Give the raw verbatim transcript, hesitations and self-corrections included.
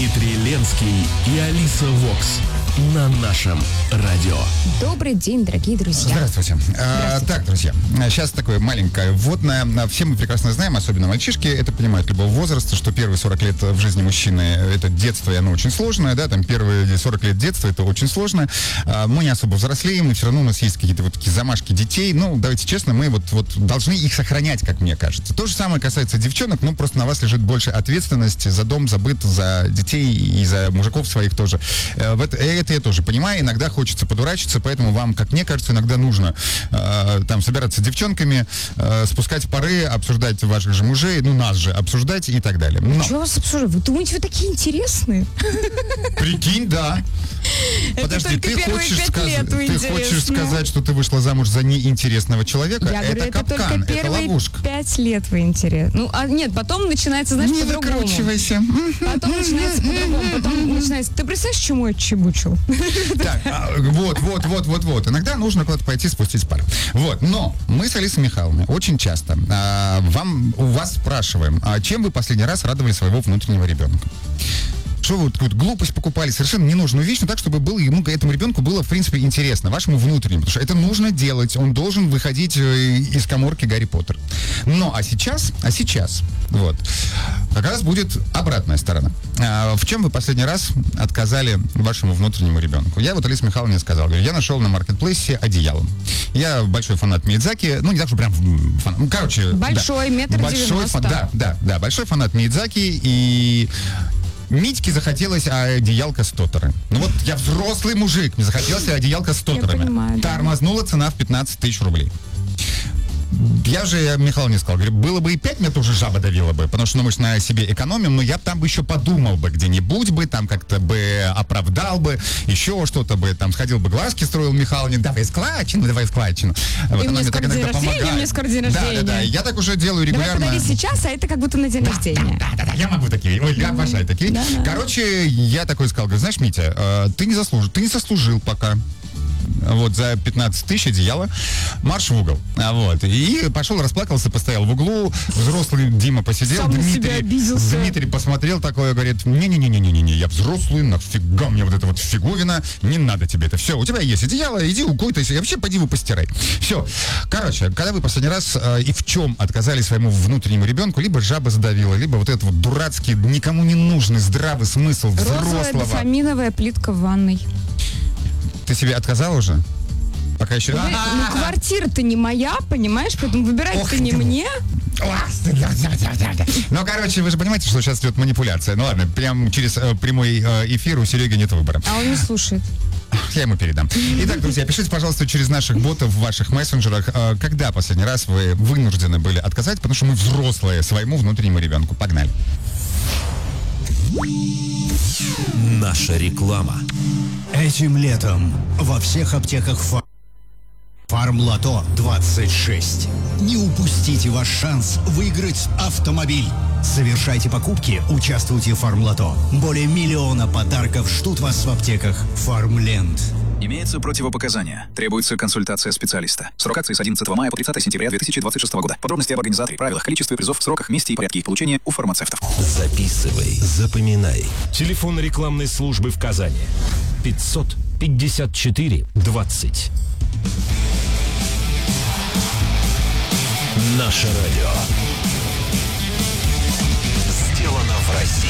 Дмитрий Ленский и Алиса Вокс на нашем радио. Добрый день, дорогие друзья. Здравствуйте. Здравствуйте. А, так, друзья, сейчас такое маленькое вводное. Все мы прекрасно знаем, особенно мальчишки, это понимают любого возраста, что первые сорок лет в жизни мужчины — это детство, и оно очень сложное, да, там первые сорок лет детства — это очень сложно. А, мы не особо взрослеем, но все равно у нас есть какие-то вот такие замашки детей. Ну, давайте честно, мы вот, вот должны их сохранять, как мне кажется. То же самое касается девчонок, но просто на вас лежит больше ответственности за дом, за быт, за детей и за мужиков своих тоже. Это, это я тоже понимаю. Иногда хочется подурачиться, поэтому вам, как мне кажется, иногда нужно э, там собираться с девчонками, э, спускать пары, обсуждать ваших же мужей, ну, нас же обсуждать и так далее. Но... Чего вас обсуждать? Вы думаете, вы такие интересные? Прикинь, да. Подожди, ты хочешь, сказ... ты хочешь сказать, что ты вышла замуж за неинтересного человека? Я это говорю, капкан, это, это ловушка. Пять лет вы интересны. Ну, а нет, потом начинается, знаешь, не по-другому. Не выкручивайся. Потом начинается по-другому. Потом начинается... Ты представляешь, чему я чебучил? Так, вот, вот, вот, вот, вот. Иногда нужно куда-то пойти спустить пар. Вот, но мы с Алисой Михайловной очень часто а, вам, у вас спрашиваем, а чем вы последний раз радовали своего внутреннего ребенка? Что вы вот глупость покупали, совершенно ненужную вещь, но так, чтобы было ему, этому ребенку было, в принципе, интересно, вашему внутреннему, потому что это нужно делать, он должен выходить из каморки Гарри Поттер. Но, а сейчас, а сейчас, вот, как раз будет обратная сторона. А, в чем вы последний раз отказали вашему внутреннему ребенку? Я вот Алисе Михайловне сказал, говорю, я нашел на маркетплейсе одеяло. Я большой фанат Миядзаки, ну, не так, что прям фанат, ну, короче... Большой, да, метр девяносто. Да, да, да, большой фанат Миядзаки, и... Митьке захотелось одеялка с тоторы. Ну вот я взрослый мужик, мне захотелось одеялка с тоторами. Понимаю, да. Тормознула цена в пятнадцать тысяч рублей. Я же Михаил не сказал, говорю, было бы и пять, меня тоже жаба давила бы, потому что ну, мы же на себе экономим, но я бы там бы еще подумал бы где-нибудь бы, там как-то бы оправдал бы, еще что-то бы, там сходил бы, глазки строил Михаил, не давай складчину, давай складчину. Вот, и мне скоро день рождения, мне скоро день рождения. Да, да, да, я так уже делаю регулярно. Давай подари сейчас, а это как будто на день да, рождения. Да, да, да, я могу такие, ой, я обожаю такие. Да, да. Короче, я такой сказал, говорю, знаешь, Митя, э, ты не заслужил, ты не заслужил пока. Вот, за пятнадцать тысяч одеяло, марш в угол. А вот, и пошел, расплакался, постоял в углу, взрослый Дима посидел, сам Дмитрий, Дмитрий посмотрел такое, говорит, не-не-не-не-не-не, я взрослый, нафига мне вот это вот фиговина, не надо тебе это, все, у тебя есть одеяло, иди укуйтайся, вообще пойди его постирай. Все. Короче, когда вы последний раз э, и в чем отказали своему внутреннему ребенку, либо жаба задавила, либо вот этот вот дурацкий, никому не нужный здравый смысл взрослого. Розовая дофаминовая плитка в ванной. Ты себе отказал уже? Пока еще... Вы, ну, квартира-то не моя, понимаешь? Поэтому выбирать-то не мне. Ну, короче, вы же понимаете, что сейчас идет манипуляция. Ну ладно, прям через э, прямой э, эфир у Сереги нет выбора. А он не слушает. Я ему передам. Итак, друзья, пишите, пожалуйста, через наших ботов в ваших мессенджерах, э, когда последний раз вы вынуждены были отказать, потому что мы взрослые, своему внутреннему ребенку. Погнали. Наша реклама. Этим летом во всех аптеках фа... Фармлото двадцать шесть. Не упустите ваш шанс выиграть автомобиль. Совершайте покупки, участвуйте в Фармлото. Более миллиона подарков ждут вас в аптеках Фармленд. Имеются противопоказания. Требуется консультация специалиста. Срок акции с одиннадцатого мая по тридцатое сентября две тысячи двадцать шестого года. Подробности об организаторе, правилах, количестве призов, сроках, месте и порядке их получения у фармацевтов. Записывай, запоминай. Телефон рекламной службы в Казани. пятьсот пятьдесят четыре двадцать. Наше радио. Сделано в России.